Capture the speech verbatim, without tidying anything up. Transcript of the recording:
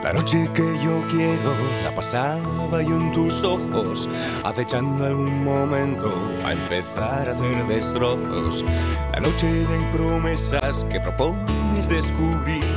La noche que yo quiero la pasaba yo en tus ojos, acechando algún momento a empezar a hacer destrozos. La noche de promesas que propones descubrir